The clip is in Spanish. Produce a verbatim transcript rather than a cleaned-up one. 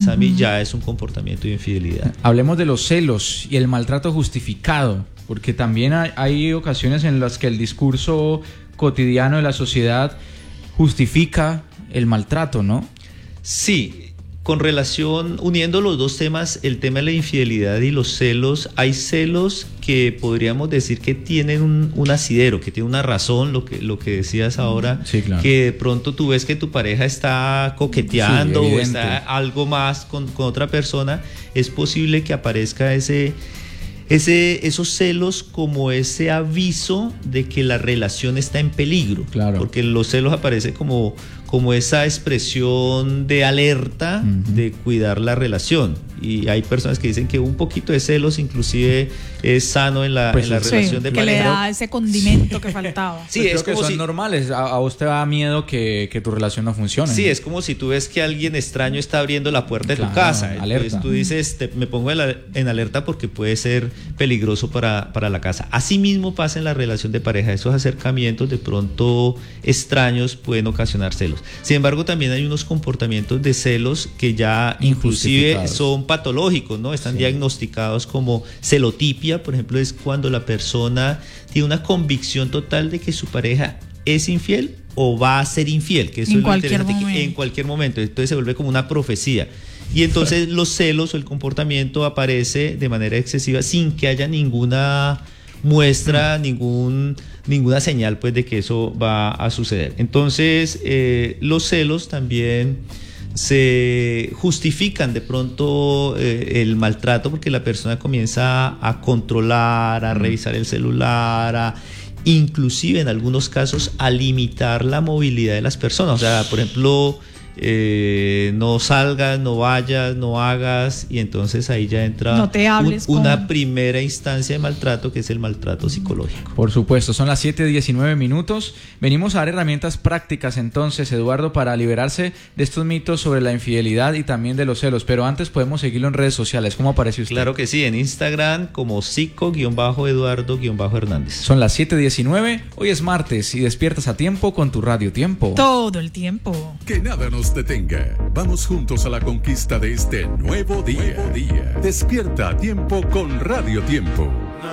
Sammy, uh-huh. ya es un comportamiento de infidelidad. Hablemos de los celos y el maltrato justificado, porque también hay, hay ocasiones en las que el discurso cotidiano de la sociedad justifica el maltrato, ¿no? Sí. Con relación, uniendo los dos temas, el tema de la infidelidad y los celos, hay celos que podríamos decir que tienen un, un asidero, que tienen una razón, lo que, lo que decías ahora, sí, claro. que de pronto tú ves que tu pareja está coqueteando sí, o está algo más con, con otra persona, es posible que aparezca ese... Ese, esos celos como ese aviso de que la relación está en peligro, claro. porque los celos aparecen como, como esa expresión de alerta, uh-huh. de cuidar la relación, y hay personas que dicen que un poquito de celos inclusive es sano en la, pues en la sí, relación de que pareja. Que le da ese condimento que faltaba. Sí, pues es creo como que son si, normales, a, a usted da miedo que, que tu relación no funcione. Sí, es como si tú ves que alguien extraño está abriendo la puerta claro, de tu casa, alerta. Entonces tú dices, te, me pongo en, la, en alerta porque puede ser peligroso para, para la casa. Asimismo pasa en la relación de pareja, esos acercamientos de pronto extraños pueden ocasionar celos. Sin embargo, también hay unos comportamientos de celos que ya inclusive son patológicos, ¿no? Están sí. diagnosticados como celotipia, por ejemplo, es cuando la persona tiene una convicción total de que su pareja es infiel o va a ser infiel, que eso en es lo interesante, momento. que en cualquier momento, entonces se vuelve como una profecía. Y entonces los celos o el comportamiento aparece de manera excesiva sin que haya ninguna muestra, ningún, ninguna señal pues de que eso va a suceder. Entonces eh, los celos también se justifican de pronto eh, el maltrato porque la persona comienza a controlar, a revisar el celular, a inclusive en algunos casos a limitar la movilidad de las personas. O sea, por ejemplo, eh, no salgas, no vayas, no hagas, y entonces ahí ya entra no te hables un, una con... primera instancia de maltrato, que es el maltrato psicológico. Por supuesto, son las siete diecinueve minutos. Venimos a dar herramientas prácticas entonces, Eduardo, para liberarse de estos mitos sobre la infidelidad y también de los celos, pero antes podemos seguirlo en redes sociales. ¿Cómo aparece usted? Claro que sí, en Instagram como psico-eduardo-hernández. Son las siete diecinueve, hoy es martes y despiertas a tiempo con tu Radio Tiempo. Todo el tiempo. Que nada nos detenga. Vamos juntos a la conquista de este nuevo día. Nuevo día. Despierta a tiempo con Radio Tiempo.